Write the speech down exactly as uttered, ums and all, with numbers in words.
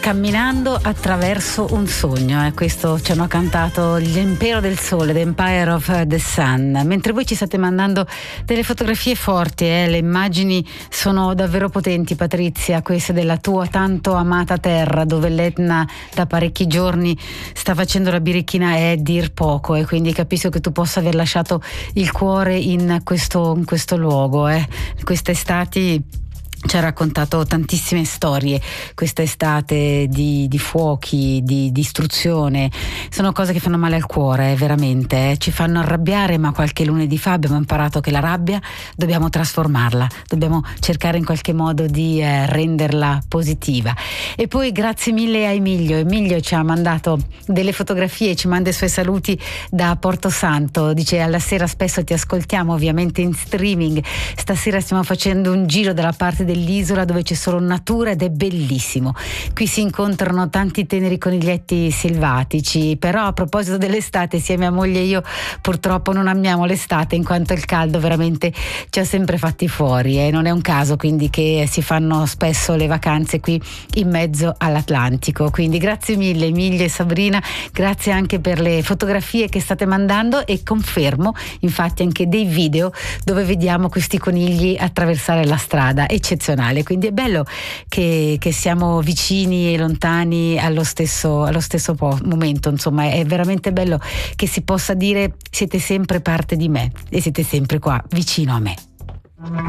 camminando attraverso un sogno, eh. Questo ci hanno cantato l'impero del sole, The Empire of the Sun, mentre voi ci state mandando delle fotografie forti, eh. Le immagini sono davvero potenti, Patrizia, queste della tua tanto amata terra, dove l'Etna da parecchi giorni sta facendo la birichina, è dir poco, e eh. quindi capisco che tu possa aver lasciato il cuore in questo, in questo luogo, eh. Queste estati ci ha raccontato tantissime storie, questa estate di, di fuochi, di distruzione. Sono cose che fanno male al cuore, veramente, eh. Ci fanno arrabbiare, ma qualche lunedì fa abbiamo imparato che la rabbia dobbiamo trasformarla, dobbiamo cercare in qualche modo di eh, renderla positiva. E poi grazie mille a Emilio. Emilio ci ha mandato delle fotografie, ci manda i suoi saluti da Porto Santo, dice: alla sera spesso ti ascoltiamo, ovviamente in streaming, stasera stiamo facendo un giro dalla parte dell'isola dove c'è solo natura ed è bellissimo. Qui si incontrano tanti teneri coniglietti selvatici, però a proposito dell'estate, sia mia moglie e io purtroppo non amiamo l'estate, in quanto il caldo veramente ci ha sempre fatti fuori, e eh. non è un caso quindi che si fanno spesso le vacanze qui in mezzo all'Atlantico. Quindi grazie mille Emilia e Sabrina, grazie anche per le fotografie che state mandando, e confermo infatti anche dei video dove vediamo questi conigli attraversare la strada, eccezionale. Quindi è bello che, che siamo vicini e lontani allo stesso, allo stesso po- momento, insomma è veramente bello che si possa dire: siete sempre parte di me e siete sempre qua vicino a me.